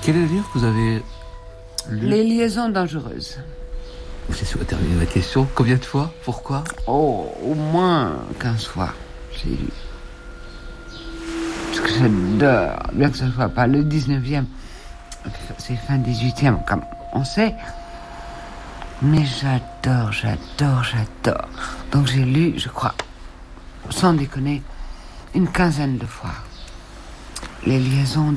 Quel est le livre que vous avez lu? Les liaisons dangereuses. C'est sûr, terminer la question. Combien de fois? Pourquoi? Oh, au moins 15 fois, j'ai lu. Parce que j'adore, bien que ce ne soit pas le 19e, c'est fin 18e, comme on sait. Mais j'adore. Donc j'ai lu, je crois, sans déconner, une quinzaine de fois. Les liaisons